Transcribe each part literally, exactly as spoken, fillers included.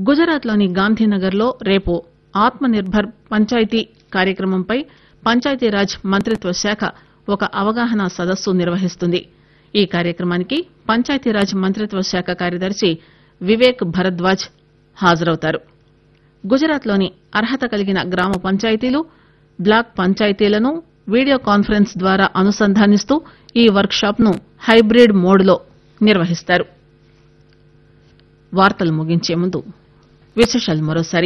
గుజరాత్లోని గాంధీనగర్లో రేపు ఆత్మ నిర్భర్ పంచాయతీ కార్యక్రమంపై పంచాయతీరాజ్ మంత్రిత్వ శాఖ ఒక అవగాహన సదస్సు నిర్వహిస్తుంది. ఈ కార్యక్రమానికి పంచాయతీరాజ్ మంత్రిత్వ శాఖ కార్యదర్శి వివేక్ భరద్వాజ్ హాజరవుతారు. గుజరాత్లోని అర్హత కలిగిన గ్రామ పంచాయతీలు, బ్లాక్ పంచాయతీలను వీడియో కాన్ఫరెన్స్ ద్వారా అనుసంధానిస్తూ ఈ వర్క్ షాప్ ను హైబ్రిడ్ మోడ్ లో నిర్వహిస్తారు. వార్తలు ముగించే ముందు విశేషాలు మరోసారి.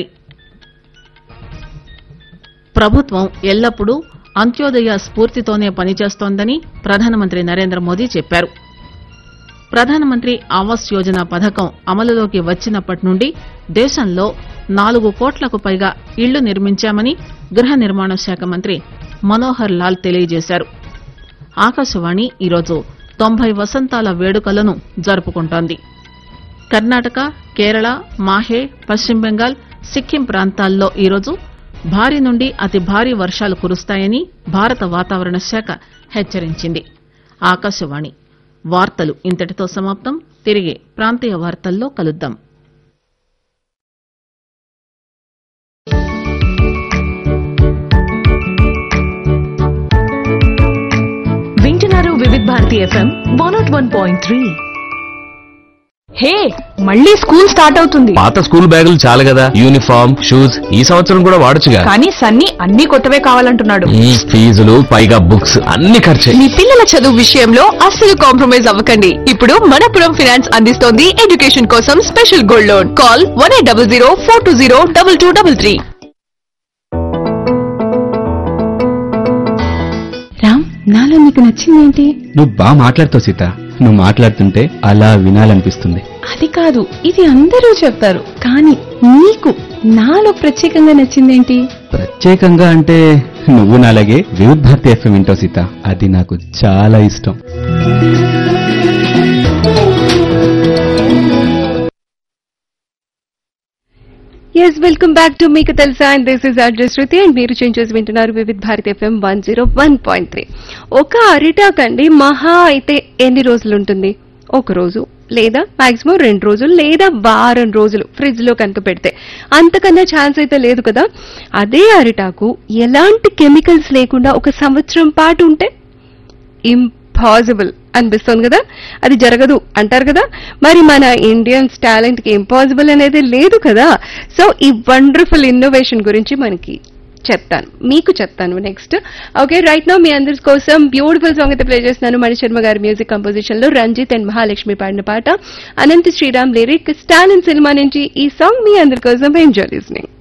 ప్రభుత్వం ఎల్లప్పుడూ అంత్యోదయ స్ఫూర్తితోనే పనిచేస్తోందని ప్రధానమంత్రి నరేంద్ర మోదీ చెప్పారు. ప్రధానమంత్రి ఆవాస్ యోజన పథకం అమలులోకి వచ్చినప్పటి నుండి దేశంలో నాలుగు కోట్లకు పైగా ఇళ్లు నిర్మించామని గృహ నిర్మాణ శాఖ మంత్రి మనోహర్ లాల్ తెలియజేశారు. ఆకాశవాణి ఈరోజు తొంభై వసంతాల వేడుకలను జరుపుకుంటోంది. కర్ణాటక, కేరళ, మాహే, పశ్చిమ బెంగాల్, సిక్కిం ప్రాంతాల్లో ఈరోజు భారీ నుండి అతి భారీ వర్షాలు కురుస్తాయని భారత వాతావరణ శాఖ హెచ్చరించింది. ఆకాశవాణి వార్తలు ఇంతటితో సమాప్తం. తిరిగి ప్రాంతీయ వార్తల్లో కలుద్దాం. వింటున్నారు Vividh Bharati FM one not one point three. హే, మళ్ళీ స్కూల్ స్టార్ట్ అవుతుంది. పాత స్కూల్ బ్యాగులు చాలు కదా, యూనిఫామ్, షూస్ ఈ సంవత్సరం కూడా వాడొచ్చుగా. కానీ సన్నీ అన్ని కొత్తవే కావాలంటున్నాడు. ఫీజులు పైగా బుక్స్ అన్ని ఖర్చే. మీ పిల్లల చదువు విషయంలో అస్సలు కాంప్రమైజ్ అవ్వకండి. ఇప్పుడు మనపురం ఫైనాన్స్ అందిస్తోంది ఎడ్యుకేషన్ కోసం special gold loan. Call one eight double zero four two zero double two double three. Ram, నాలో నీకు నచ్చిందేంటి? నువ్వు బాగా మాట్లాడుతావు సీత. నువ్వు మాట్లాడుతుంటే అలా వినాలనిపిస్తుంది. అది కాదు, ఇది అందరూ చెప్తారు, కానీ నీకు నాలో ప్రత్యేకంగా నచ్చిందేంటి? ప్రత్యేకంగా అంటే నువ్వు నాలాగే వివిధ భారతి ఎఫ్ఎం వింటావు సీత. అది నాకు చాలా ఇష్టం. ఎస్, వెల్కమ్ బ్యాక్ టు మీకు తెలుసా and this is RJ Shruti and మీరు చేంజెస్ వింటున్నారు Vividh Bharati FM one zero one point three. ఒక అరిటాకండి మహా అయితే ఎన్ని రోజులు ఉంటుంది? ఒక రోజు లేదా మాక్సిమం రెండు రోజులు లేదా వారం రోజులు ఫ్రిడ్జ్ లో కనుక పెడితే. అంతకన్నా ఛాన్స్ అయితే లేదు కదా. అదే అరిటాకు ఎలాంటి కెమికల్స్ లేకుండా ఒక సంవత్సరం పాటు ఉంటే ఇంపాసిబుల్ అనిపిస్తుంది కదా. అది జరగదు అంటారు కదా. మరి మన ఇండియన్స్ టాలెంట్ కి ఇంపాసిబుల్ అనేది లేదు కదా. సో ఈ వండర్ఫుల్ ఇన్నోవేషన్ గురించి మనకి చెప్తాను, మీకు చెప్తాను నెక్స్ట్. ఓకే, రైట్ నౌ మీ అందరి కోసం బ్యూటిఫుల్ సాంగ్ అయితే ప్లే చేస్తున్నాను. మణిశర్మ గారి మ్యూజిక్ కంపోజిషన్ లో రంజిత్ అండ్ మహాలక్ష్మి పాడిన పాట, అనంత శ్రీరామ్ లిరిక్, స్టాలిన్ సినిమా నుంచి ఈ సాంగ్ మీ అందరి కోసం ఎంజాయ్ లిస్నింగ్.